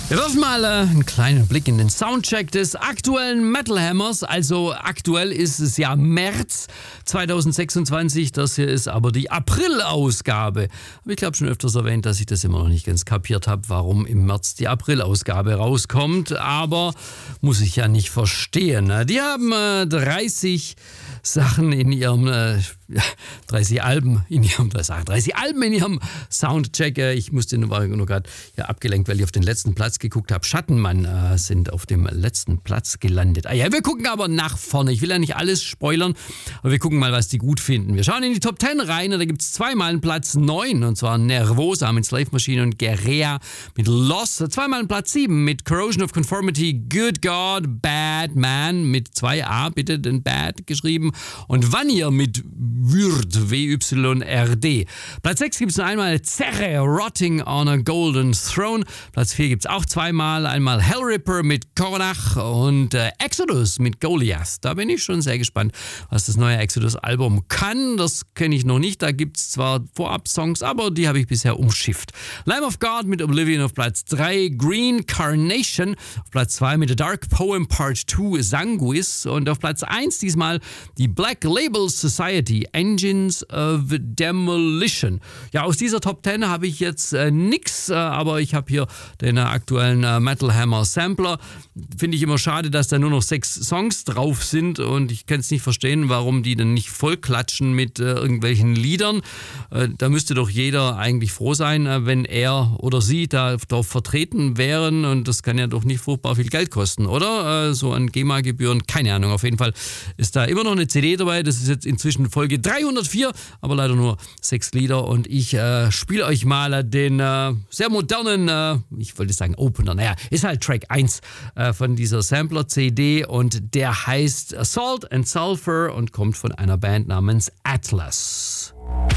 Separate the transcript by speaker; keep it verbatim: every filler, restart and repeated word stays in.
Speaker 1: Wir werfen mal äh, einen kleinen Blick in den Soundcheck des aktuellen Metal Hammers. Also aktuell ist es ja März zweitausendsechsundzwanzig, das hier ist aber die April-Ausgabe. Aber ich glaube schon öfters erwähnt, dass ich das immer noch nicht ganz kapiert habe, warum im März die April-Ausgabe rauskommt. Aber muss ich ja nicht verstehen. Die haben äh, dreißig Sachen in ihrem, äh, dreißig Alben in ihrem, dreißig Alben in ihrem Soundcheck. Ich musste nur, nur gerade ja, abgelenkt, weil ich auf den letzten Platz geguckt habe. Schattenmann äh, sind auf dem letzten Platz gelandet. Ah ja, wir gucken aber nach vorne. Ich will ja nicht alles spoilern, aber wir gucken mal, was die gut finden. Wir schauen in die Top Ten rein und da gibt es zweimal einen Platz neun, und zwar Nervosa mit Slave Machine und Guerrea mit Loss. Zweimal einen Platz sieben mit Corrosion of Conformity, Good God, Bad Man mit zwei A, bitte den Bad geschrieben, und Vanir mit Würd, W Y R D. Platz sechs gibt es noch einmal Zerre, Rotting on a Golden Throne. Platz vier gibt es auch zweimal, einmal Hellripper mit Koronach und äh, Exodus mit Goliath. Da bin ich schon sehr gespannt, was das neue Exodus-Album kann. Das kenne ich noch nicht, da gibt es zwar Vorab-Songs, aber die habe ich bisher umschifft. Lamb of God mit Oblivion auf Platz drei, Green Carnation auf Platz zwei mit The Dark Poem Part zwei, Sanguis, und auf Platz eins diesmal die Black Label Society, Engines of Demolition. Ja, aus dieser Top Ten habe ich jetzt äh, nix, äh, aber ich habe hier den äh, aktuellen äh, Metal Hammer Sampler. Finde ich immer schade, dass da nur noch sechs Songs drauf sind, und ich kann es nicht verstehen, warum die dann nicht voll klatschen mit äh, irgendwelchen Liedern. Äh, da müsste doch jeder eigentlich froh sein, äh, wenn er oder sie da darauf vertreten wären, und das kann ja doch nicht furchtbar viel Geld kosten, oder? Äh, so an GEMA-Gebühren, keine Ahnung. Auf jeden Fall ist da immer noch eine C D dabei. Das ist jetzt inzwischen Folge dreihundertvier, aber leider nur sechs Lieder, und ich äh, spiele euch mal den äh, sehr modernen, äh, ich wollte sagen Opener, naja, ist halt Track eins äh, von dieser Sampler-C D, und der heißt Assault and Sulfur und kommt von einer Band namens Atlas.